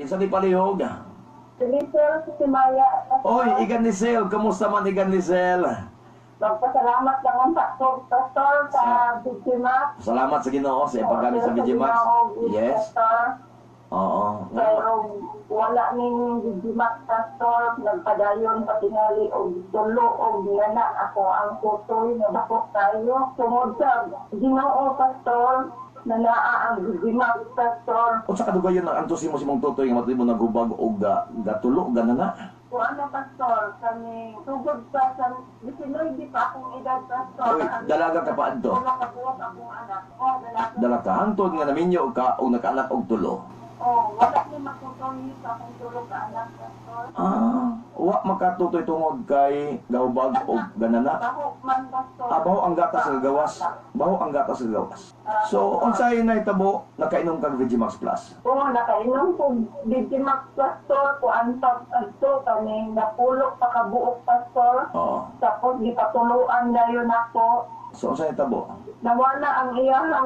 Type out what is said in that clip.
Isa di palihog. Sinisel si Maya. Oy, Igan Lisel, kamusta man Igan Lisel? Magpasalamat lang ang pastor sa biktima. Salamat sa Ginoo sa paggamit sa Vigimax. Yes. Oo. Pero wala ning Vigimax pastor, nagpadayon patingali og tulo og nana ako ang tutoy na bako tayo. Tungod sa Ginoo pastor, na naa ang Vigimax pastor. Kung sa kadugayon ang antusin mo si mong tutoy nga matuli mo nagubag o gatulo, ganana. Kung ano pastor, kami tugod pa sa 19 di pa akong edad pastor. Uy, dalaga ka pa adto. Wala ka buwag akong anak. Dalaga. Dala ka hangtod nga naminyo ka o nakaanak og tulo. Wala ni matutuloy sa akong tulog ka anak pastor. Wa makatutoy tungod kay gahubag o ganana. Baho man pastor. Baho ang gatas sa gawas. Baho ang gatas sa gawas. So, unsay na itabo nakainom kag Vigimax Plus? Nakainom ko Vigimax pastor ko antas adto kami napulok pa ka buok pastor. Oo. Tapos gipatuluan dayon ako. So, unsay itabo? Nawala ang iyang